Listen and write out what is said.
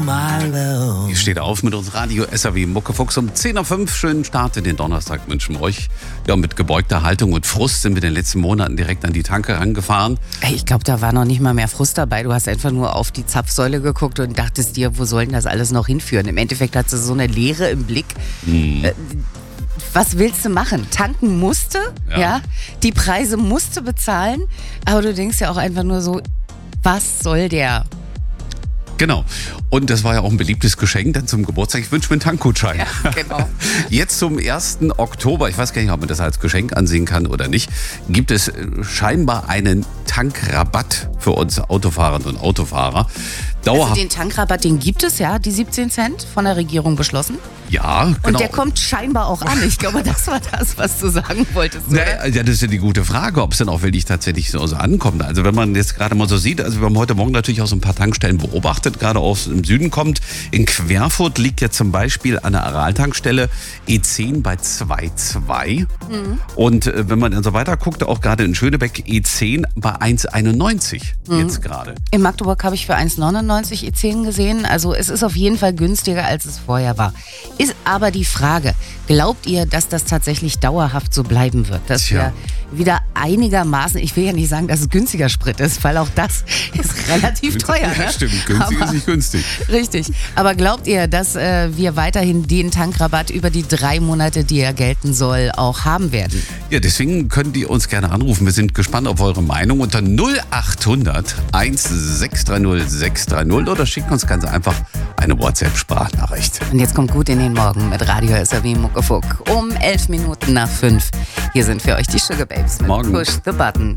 my love. Ihr steht auf mit uns Radio SAW Muckefuchs um 10:05 Uhr. Schönen Start in den Donnerstag wünschen wir euch. Ja, mit gebeugter Haltung und Frust sind wir in den letzten Monaten direkt an die Tanke rangefahren. Ey, ich glaube, da war noch nicht mal mehr Frust dabei. Du hast einfach nur auf die Zapfsäule geguckt und dachtest dir, wo soll denn das alles noch hinführen? Im Endeffekt hat sie so eine Leere im Blick. Was willst du machen? Tanken musste, ja. Die Preise musste bezahlen, aber du denkst ja auch einfach nur so, was soll der? Genau. Und das war ja auch ein beliebtes Geschenk dann zum Geburtstag. Ich wünsche mir einen Tankgutschein. Ja, genau. Jetzt zum 1. Oktober, ich weiß gar nicht, ob man das als Geschenk ansehen kann oder nicht, gibt es scheinbar einen Tankrabatt für uns Autofahrerinnen und Autofahrer. Also den Tankrabatt, den gibt es ja, die 17 Cent von der Regierung beschlossen. Ja, genau. Und der kommt scheinbar auch an. Ich glaube, das war das, was du sagen wolltest. Oder? Ja, das ist ja die gute Frage, ob es dann auch wirklich tatsächlich so ankommt. Also wenn man jetzt gerade mal so sieht, also wir haben heute Morgen natürlich auch so ein paar Tankstellen beobachtet, gerade aus dem Süden kommt. In Querfurt liegt ja zum Beispiel an der Aral-Tankstelle E10 bei 2,2. Und wenn man dann so weiter guckt, auch gerade in Schönebeck E10 bei 1,91 jetzt gerade. In Magdeburg habe ich für 1,99 E10 gesehen. Also es ist auf jeden Fall günstiger, als es vorher war. Ist aber die Frage, glaubt ihr, dass das tatsächlich dauerhaft so bleiben wird? Dass wir wieder einigermaßen, ich will ja nicht sagen, dass es günstiger Sprit ist, weil auch das ist relativ teuer. Ja, ne? stimmt, günstig ist nicht günstig. Richtig. Aber glaubt ihr, dass wir weiterhin den Tankrabatt über die 3 Monate, die er gelten soll, auch haben werden? Ja, deswegen könnt ihr uns gerne anrufen. Wir sind gespannt auf eure Meinung unter 0800 1630 630 oder schickt uns ganz einfach eine WhatsApp-Sprachnachricht. Und jetzt kommt gut in den Morgen mit Radio SAW Muckefuck um 11 Minuten nach 5. Hier sind für euch die Sugar Babes mit Morgen. Push the Button.